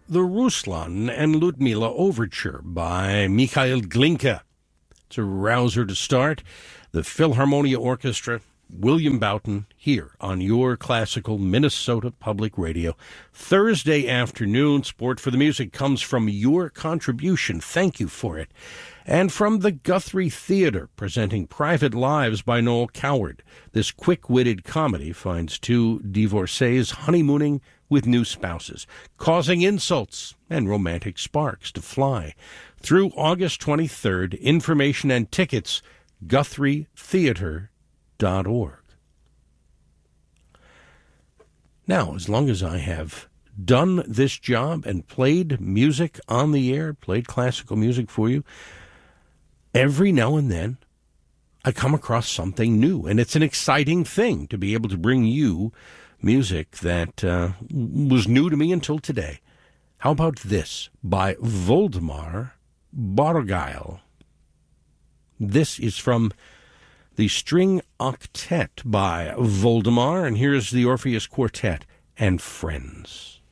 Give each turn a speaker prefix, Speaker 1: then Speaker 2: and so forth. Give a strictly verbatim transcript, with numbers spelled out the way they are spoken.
Speaker 1: the Ruslan and Ludmila Overture by Mikhail Glinka. It's a rouser to start. The Philharmonia Orchestra, William Boughton, here on your classical Minnesota Public Radio. Thursday afternoon, Sport for the Music comes from your contribution. Thank you for it. And from the Guthrie Theater, presenting Private Lives by Noel Coward. This quick-witted comedy finds two divorcees honeymooning with new spouses, causing insults and romantic sparks to fly. Through August twenty-third, information and tickets, guthrie theater dot org. Now, as long as I have done this job and played music on the air, played classical music for you, every now and then I come across something new, and it's an exciting thing to be able to bring you music that uh, was new to me until today. How about this by Voldemar Bargail? This is from the String Octet by Voldemar, and here's the Orpheus Quartet and Friends.